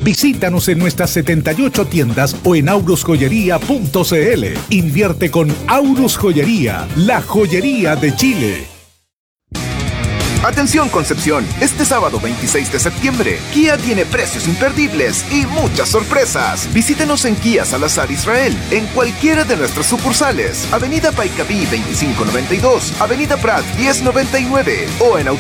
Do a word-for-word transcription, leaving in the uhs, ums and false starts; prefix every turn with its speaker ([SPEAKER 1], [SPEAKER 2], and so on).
[SPEAKER 1] Visítanos en nuestras setenta y ocho tiendas o en aurus joyería punto c l. Invierte con Aurus Joyería, la joyería de Chile.
[SPEAKER 2] Atención Concepción, este sábado veintiséis de septiembre, Kia tiene precios imperdibles y muchas sorpresas. Visítenos en Kia Salazar Israel, en cualquiera de nuestras sucursales, Avenida Paicabí veinticinco noventa y dos, Avenida Prat diez noventa y nueve o en